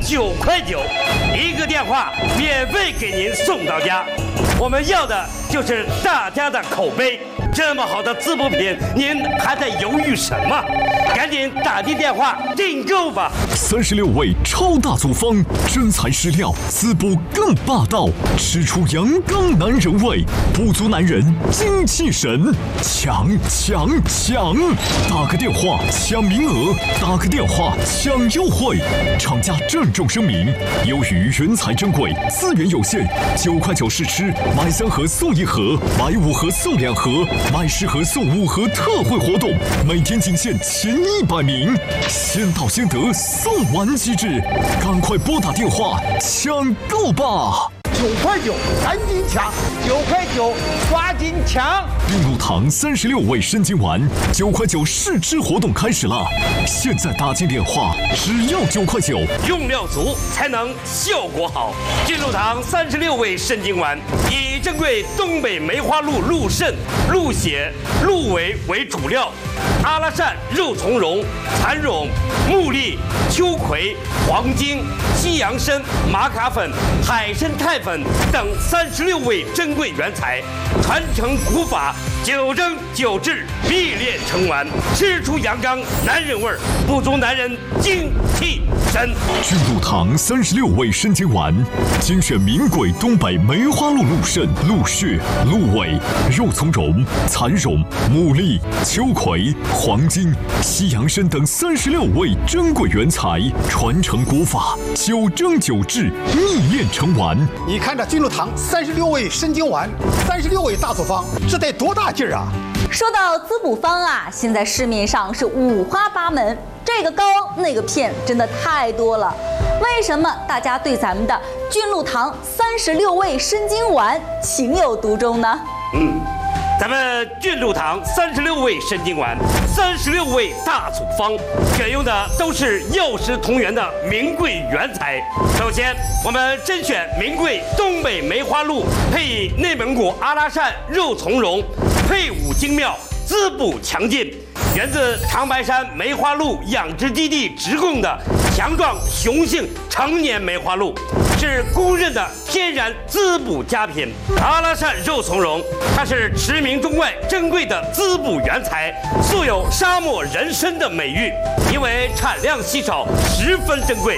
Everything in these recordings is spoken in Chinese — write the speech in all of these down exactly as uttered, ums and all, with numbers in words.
九块九，一个电话免费给您送到家。我们要的就是大家的口碑。这么好的滋补品，您还在犹豫什么？赶紧打进电话订购吧！ 三十六味超大组方，真材实料，滋补更霸道，吃出阳刚男人味，补足男人精气神，抢抢抢！打个电话抢名额，打个电话抢优惠。厂家郑重声明：由于原材珍贵，资源有限，九块九试吃，买三盒送一盒，买五盒送两盒。买十盒送五盒特惠活动，每天仅限前一百名，先到先得，送完即止，赶快拨打电话抢购吧！ 九块九，赶紧抢！九块九，抓紧抢！ 孕乳糖三十六味生津丸，九块九试吃活动开始了，现在打进电话只要九块九， 用料足才能效果好。孕乳糖三十六味生津丸以珍贵东北梅花鹿鹿肾、鹿血、鹿尾为主料，阿拉善、肉苁蓉、蚕苇、木栗、秋葵、黄精、西洋参、玛卡粉、海参肽粉等三十六味珍贵原材，传承古法，九蒸九制，必炼成丸，吃出阳刚男人味儿，补足男人精气神。 菌乳糖三十六味生津丸，精选名贵东北梅花鹿鹿肾、鹿血、鹿尾、肉苁蓉、蚕苇、木栗、秋葵、黄精、西洋参等三十六味珍贵原材，传承古法，九蒸九制，秘炼成丸。 你看这菌乳糖三十六味生津丸，三十六味大组方，这得多大劲儿啊！ 说到滋补方啊，现在市面上是五花八门，这个膏那个片真的太多了。为什么大家对咱们的菌乳糖三十六味生津丸情有独钟呢？ 嗯。咱们菌乳糖三十六味生津丸，三十六味大组方，选用的都是药食同源的名贵原材。首先，我们甄选名贵东北梅花鹿，配以内蒙古阿拉善肉苁蓉，配伍精妙，滋补强劲，源自长白山梅花鹿养殖基地直供的强壮雄性成年梅花鹿，是公认的天然滋补佳品。阿拉善肉苁蓉，它是驰名中外珍贵的滋补原材，素有沙漠人参的美誉，因为产量稀少，十分珍贵。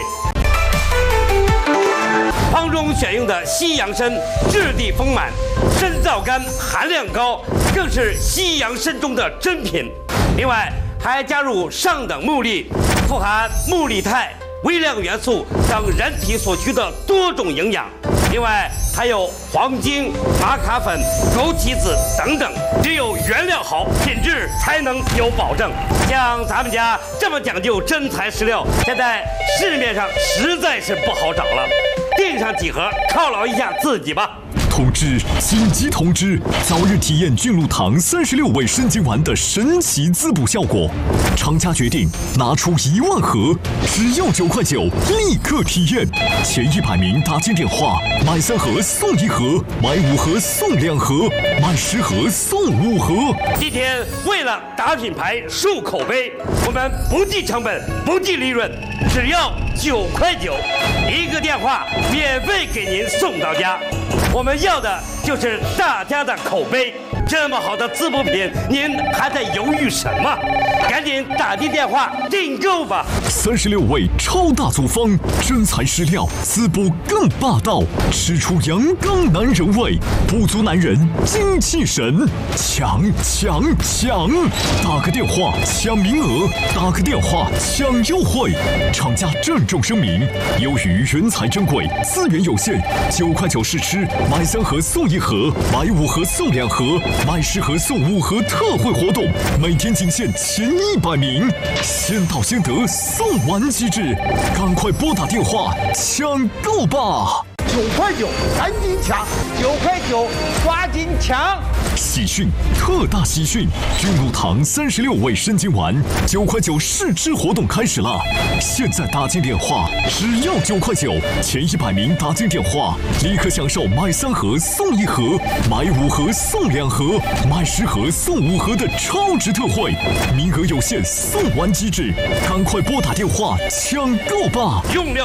方中选用的西洋参质地丰满，参皂苷含量高，更是西洋参中的珍品。另外还加入上等木栗，富含木栗肽、微量元素等人体所需的多种营养。另外还有黄精、玛卡粉、枸杞子等等，只有原料好，品质才能有保证。像咱们家这么讲究真材实料，现在市面上实在是不好找了。订上几盒，犒劳一下自己吧。 通知！紧急通知！早日体验菌乳糖三十六味生津丸的神奇滋补效果。厂家决定拿出一万盒，只要九块九，立刻体验。前一百名打进电话，买三盒送一盒，买五盒送两盒，买十盒送五盒。 今天为了打品牌、树口碑，我们不计成本，不计利润，只要九块九，一个电话免费给您送到家。我们要的就是大家的口碑。这么好的滋补品，您还在犹豫什么？赶紧打进电话订购吧！ 三十六味超大组方，真材实料，滋补更霸道，吃出阳刚男人味，补足男人精气神，抢抢抢！打个电话抢名额，打个电话抢优惠。厂家郑重声明：由于原材珍贵，资源有限，九块九试吃，买三盒送一盒，买五盒送两盒。买十盒送五盒特惠活动，每天仅限前一百名，先到先得，送完即止，赶快拨打电话抢购吧！ 九块九，赶紧抢！九块九，抓紧抢！ 喜讯，特大喜讯！菌乳糖三十六味生津丸，九块九试吃活动开始了，现在打进电话只要九块九，前一百名打进电话立刻享受买三盒送一盒，买五盒送两盒，买十盒送五盒的超值特惠，名额有限，送完即止，赶快拨打电话抢购吧！ 用料